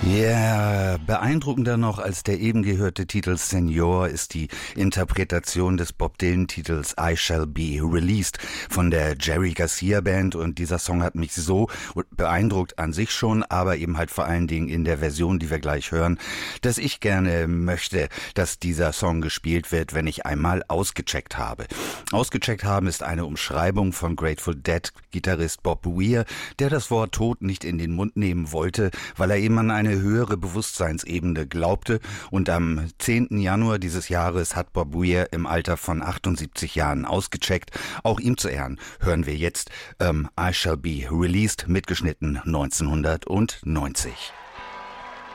Ja, beeindruckender noch als der eben gehörte Titel Senior ist die Interpretation des Bob Dylan-Titels I Shall Be Released von der Jerry Garcia Band, und dieser Song hat mich so beeindruckt an sich schon, aber eben halt vor allen Dingen in der Version, die wir gleich hören, dass ich gerne möchte, dass dieser Song gespielt wird, wenn ich einmal ausgecheckt habe. Ausgecheckt haben ist eine Umschreibung von Grateful Dead Gitarrist Bob Weir, der das Wort Tod nicht in den Mund nehmen wollte, weil er eben an eine höhere Bewusstseinsebene glaubte, und am 10. Januar dieses Jahres hat Bob Weir im Alter von 78 Jahren ausgecheckt. Auch ihm zu Ehren hören wir jetzt I Shall Be Released, mitgeschnitten 1990.